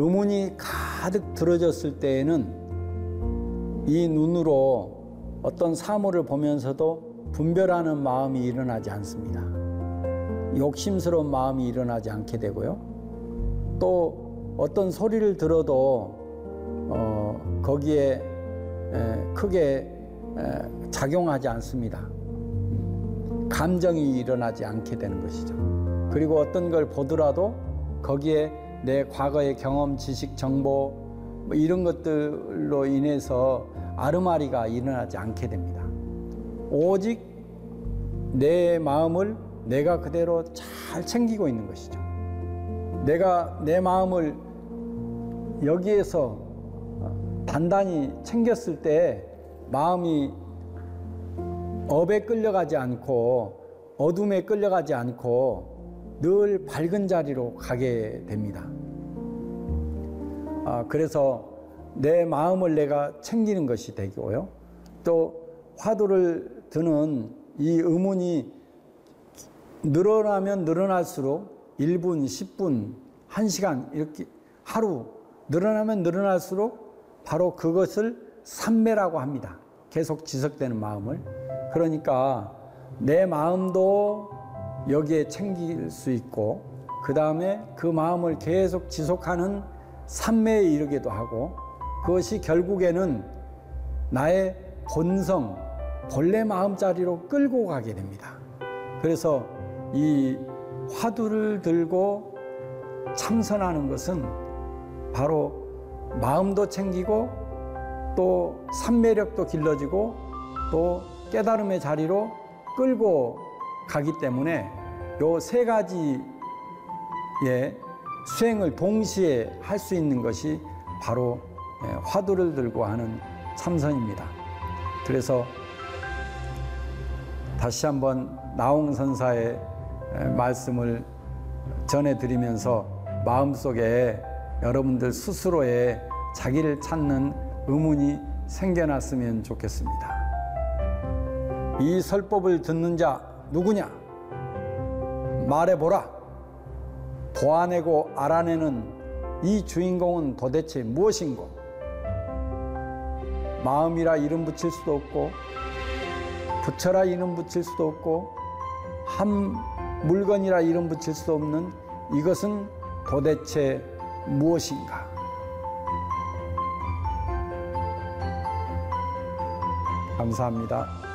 의문이 가득 들어졌을 때에는 이 눈으로 어떤 사물을 보면서도 분별하는 마음이 일어나지 않습니다. 욕심스러운 마음이 일어나지 않게 되고요. 또 어떤 소리를 들어도 거기에 크게 작용하지 않습니다. 감정이 일어나지 않게 되는 것이죠. 그리고 어떤 걸 보더라도 거기에 내 과거의 경험, 지식, 정보 뭐 이런 것들로 인해서 아르마리가 일어나지 않게 됩니다. 오직 내 마음을 내가 그대로 잘 챙기고 있는 것이죠. 내가 내 마음을 여기에서 단단히 챙겼을 때 마음이 업에 끌려가지 않고 어둠에 끌려가지 않고 늘 밝은 자리로 가게 됩니다. 그래서 내 마음을 내가 챙기는 것이 되고요. 또 화두를 드는 이 의문이 늘어나면 늘어날수록 1분, 10분, 1시간 이렇게 하루 늘어나면 늘어날수록 바로 그것을 삼매라고 합니다. 계속 지속되는 마음을. 그러니까 내 마음도 여기에 챙길 수 있고 그 다음에 그 마음을 계속 지속하는 삼매에 이르기도 하고 그것이 결국에는 나의 본성, 본래 마음자리로 끌고 가게 됩니다. 그래서 이 화두를 들고 참선하는 것은 바로 마음도 챙기고 또 삼매력도 길러지고 또 깨달음의 자리로 끌고 가기 때문에 요 세 가지의 수행을 동시에 할 수 있는 것이 바로 화두를 들고 하는 참선입니다. 그래서 다시 한번 나홍선사의 말씀을 전해드리면서 마음속에 여러분들 스스로의 자기를 찾는 의문이 생겨났으면 좋겠습니다. 이 설법을 듣는 자 누구냐? 말해보라. 보아내고 알아내는 이 주인공은 도대체 무엇인고? 마음이라 이름 붙일 수도 없고 부처라 이름 붙일 수도 없고 한 물건이라 이름 붙일 수도 없는 이것은 도대체 무엇인가? 감사합니다.